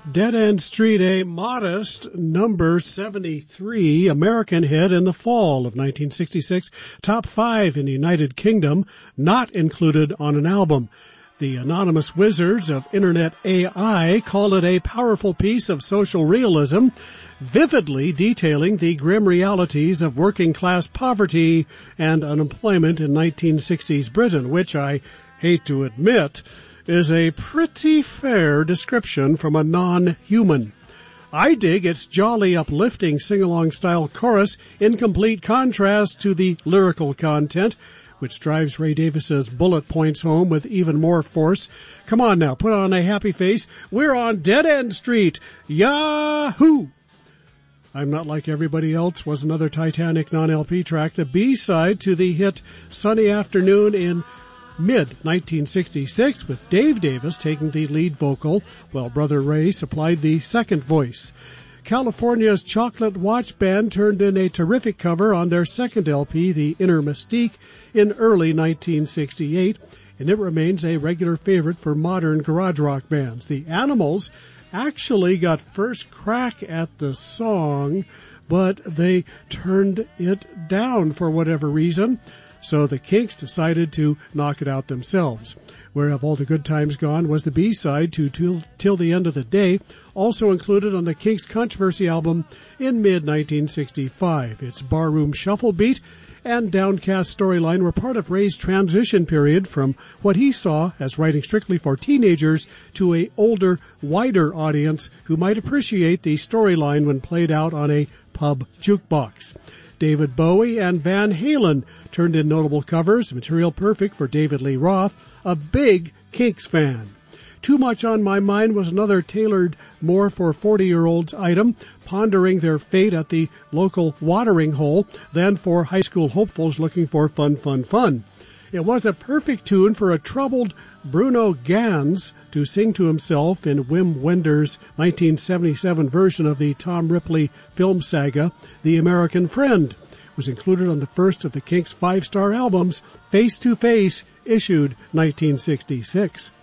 Dead End Street, a modest number 73 American hit in the fall of 1966, top 5 in the United Kingdom, not included on an album. The anonymous wizards of Internet AI call it a powerful piece of social realism, vividly detailing the grim realities of working-class poverty and unemployment in 1960s Britain, which I hate to admit is a pretty fair description from a non-human. I dig its jolly, uplifting sing-along style chorus in complete contrast to the lyrical content, which drives Ray Davis's bullet points home with even more force. Come on now, put on a happy face. We're on Dead End Street. Yahoo! I'm Not Like Everybody Else was another Titanic non-LP track, the B-side to the hit Sunny Afternoon in mid-1966, with Dave Davis taking the lead vocal, while Brother Ray supplied the second voice. California's Chocolate Watch Band turned in a terrific cover on their second LP, The Inner Mystique, in early 1968, and it remains a regular favorite for modern garage rock bands. The Animals actually got first crack at the song, but they turned it down for whatever reason. So the Kinks decided to knock it out themselves. Where Have All the Good Times Gone was the B-side to Till the End of the Day, also included on the Kinks' Controversy album in mid-1965. Its barroom shuffle beat and downcast storyline were part of Ray's transition period from what he saw as writing strictly for teenagers to a older, wider audience who might appreciate the storyline when played out on a pub jukebox. David Bowie and Van Halen turned in notable covers, Material Perfect for David Lee Roth, a big Kinks fan. Too Much on My Mind was another tailored more for 40-year-olds item, pondering their fate at the local watering hole than for high school hopefuls looking for fun. It was a perfect tune for a troubled Bruno Ganz to sing to himself in Wim Wenders' 1977 version of the Tom Ripley film saga, The American Friend. It was included on the first of the Kinks' 5-star albums, Face to Face, issued 1966.